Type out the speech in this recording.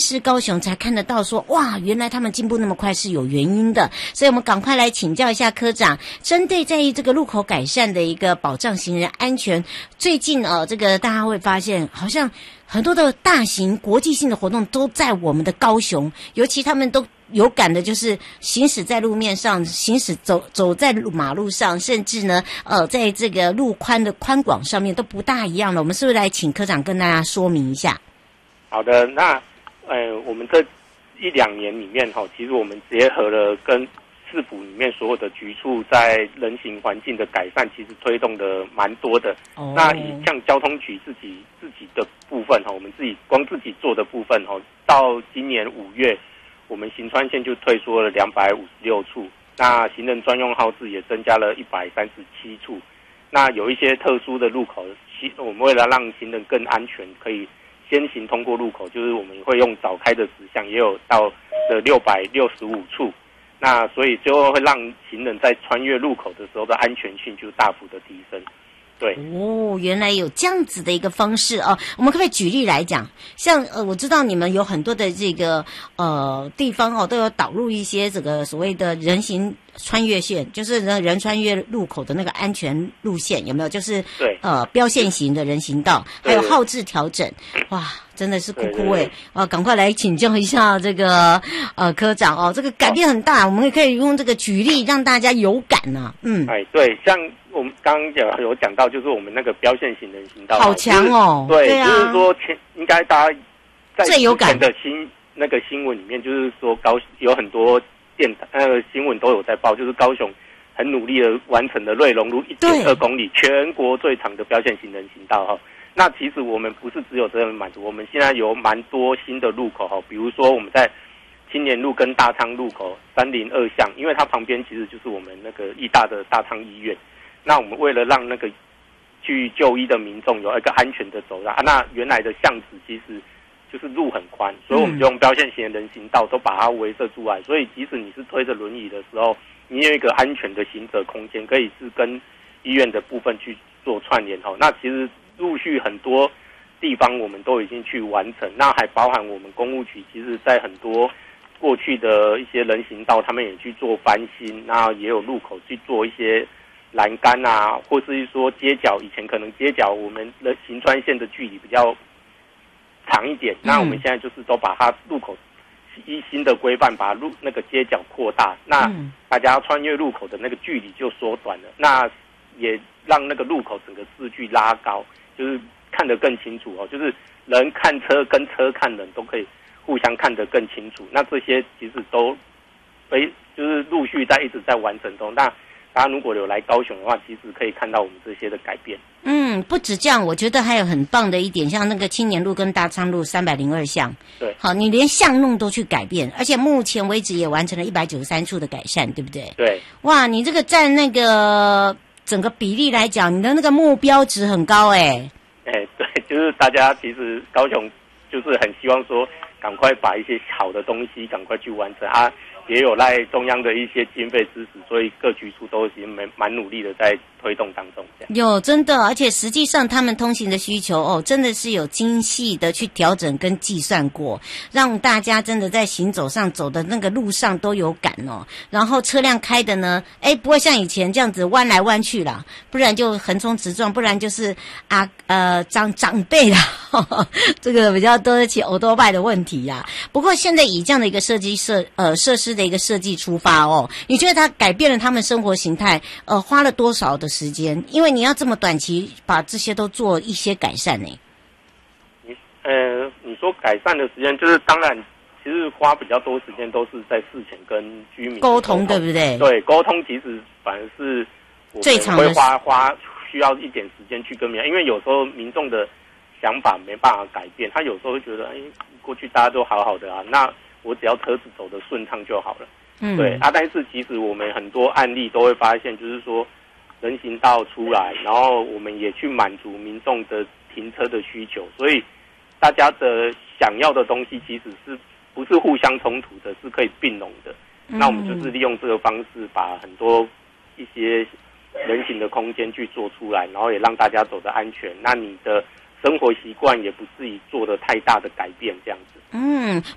市高雄才看得到说，哇，原来他们进步那么快是有原因的。所以我们赶快来请教一下科长，针对在意这个路口改善的一个保障行人安全，最近这个大家会发现好像很多的大型国际性的活动都在我们的高雄，尤其他们都有感的就是行驶在路面上，走在马路上，甚至呢在这个路宽的宽广上面都不大一样了。我们是不是来请科长跟大家说明一下？ 好的，那我们这1-2年里面其实我们结合了跟市府里面所有的局处在人行环境的改善，其实推动的蛮多的。那以像交通局自己的部分我们自己做的部分到今年5月，我们行川线就退缩了256处，那行人专用号志也增加了137处。那有一些特殊的路口，我们为了让行人更安全，可以先行通过路口，就是我们会用早开的指向，也有到的665处。那所以最后会让行人在穿越路口的时候的安全性就大幅的提升。对原来有这样子的一个方式我们可不可以举例来讲？像我知道你们有很多的这个地方都有导入一些这个所谓的人行穿越线，就是人穿越路口的那个安全路线，有没有？就是对标线型的人行道，还有号志调整。哇，真的是酷酷赶快来请教一下这个科长这个改变很大，我们也可以用这个举例让大家有感啊。 对，像我们刚刚有讲到，就是我们那个标线型人行道， 好强对啊，就是说应该大家在最有感的那个新闻里面，就是说有很多新闻都有在报，就是高雄很努力的完成了瑞隆路1.2公里全国最长的标线型人行道那其实我们不是只有这样满足，我们现在有蛮多新的路口比如说我们在青年路跟大昌路口302巷，因为它旁边其实就是我们那个义大的大昌医院。那我们为了让那个去就医的民众有一个安全的走廊那原来的巷子其实就是路很宽，所以我们就用标线型的人行道都把它围设出来，所以即使你是推着轮椅的时候，你有一个安全的行走空间，可以是跟医院的部分去做串联那其实陆续很多地方我们都已经去完成，那还包含我们公务局，其实在很多过去的一些人行道他们也去做翻新，那也有路口去做一些栏杆或是说街角，以前可能街角我们的行川线的距离比较长一点，那我们现在就是都把它路口依新的规范把那个街角扩大，那大家穿越路口的那个距离就缩短了，那也让那个路口整个视距拉高，就是看得更清楚就是人看车跟车看人都可以互相看得更清楚，那这些其实都就是陆续一直在完成中。那大家如果有来高雄的话，其实可以看到我们这些的改变。 不止这样，我觉得还有很棒的一点，像那个青年路跟大昌路302巷， 对， 好，你连巷弄都去改变，而且目前为止也完成了193处的改善，对不对？ 对， 哇，你这个占那个整个比例来讲，你的那个目标值很高对，就是大家其实高雄就是很希望说，赶快把一些好的东西赶快去完成也有赖中央的一些经费支持，所以各局处都已经蛮努力的在推动当中。 有真的，而且实际上他们通行的需求真的是有精细的去调整跟计算过，让大家真的在行走上走的那个路上都有感然后车辆开的呢，不会像以前这样子弯来弯去啦，不然就横冲直撞，不然就是长辈啦这个比较多得起欧多拜的问题呀。不过现在以这样的一个设施的一个设计出发你觉得它改变了他们生活形态花了多少的时间？因为你要这么短期把这些都做一些改善呢。 你说改善的时间，就是当然其实花比较多时间都是在事前跟居民沟通，对不对？ 对，沟通其实反而是我们会花需要一点时间去跟民众，因为有时候民众的想法没办法改变，他有时候会觉得过去大家都好好的那我只要车子走得顺畅就好了。对但是其实我们很多案例都会发现，就是说人行道出来，然后我们也去满足民众的停车的需求，所以大家的想要的东西其实是不是互相冲突的，是可以并拢的。那我们就是利用这个方式，把很多一些人行的空间去做出来，然后也让大家走得安全。那你的生活习惯也不至于做的太大的改变，这样子。